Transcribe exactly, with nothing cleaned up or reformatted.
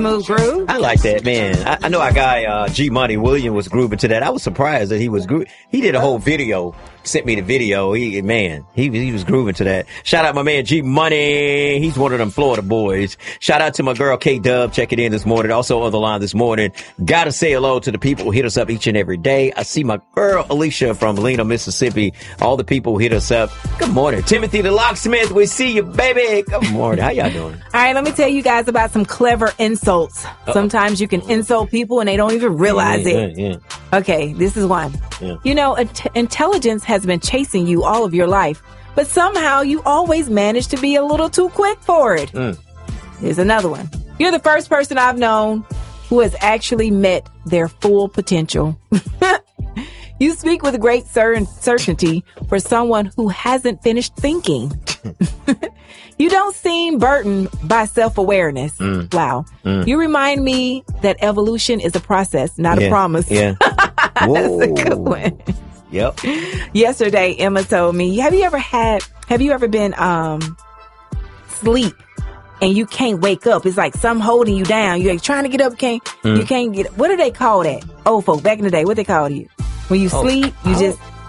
Smooth groove. I like that, man. I, I know our guy, uh, G Money William was grooving to that. I was surprised that he was grooving. He did a whole video, sent me the video. He, man, he, he was grooving to that. Shout out my man, G Money. He's one of them Florida boys. Shout out to my girl, K Dub, checking in this morning. Also on the line this morning. Gotta say hello to the people who hit us up each and every day. I see my girl, Alicia from Lena, Mississippi. All the people who hit us up. Good morning. Timothy the Locksmith, we see you, baby. Good morning. How y'all doing? All right, let me tell you guys about some clever insults. Uh-oh. Sometimes you can insult people and they don't even realize yeah, it. Yeah, yeah. Okay, this is one. Yeah. You know, int- intelligence has been chasing you all of your life, but somehow you always manage to be a little too quick for it. Mm. Here's another one. You're the first person I've known who has actually met their full potential. You speak with great cer- certainty for someone who hasn't finished thinking. You don't seem burdened by self-awareness. Mm. Wow. Mm. You remind me that evolution is a process, not yeah. a promise. Yeah. That's a good one. Yep. Yesterday, Emma told me, have you ever had, have you ever been, um, sleep and you can't wake up? It's like something holding you down. You're like trying to get up, can't, mm. you can't get, what do they call that? Old folk back in the day, what they called you? When you oh, sleep, you oh. just,